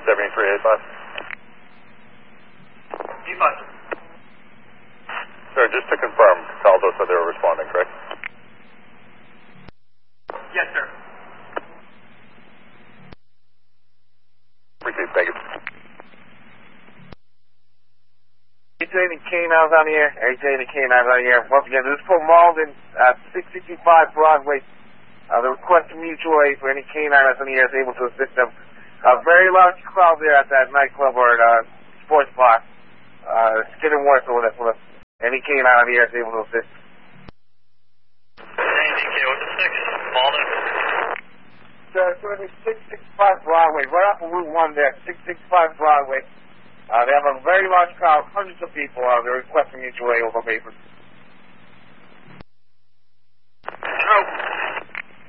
7385. E5. Sir, just to confirm, Caldo said they were responding, correct? Yes, sir. Received, thank you. AJ and K9's on the air. AJ and K9's on the air. Once again, this is for Malden, 665 Broadway. The request from mutual aid for any K9 that's on the air is able to assist them. A very large crowd there at that nightclub or sports bar. It's getting worse over there for us. Any K9 on the air is able to assist. DK, what's the 6? Malden. Sir, it's going to be 665 Broadway, right off of Route 1 there, 665 Broadway. They have a very large crowd, hundreds of people. They're requesting mutual aid over paper. Oh.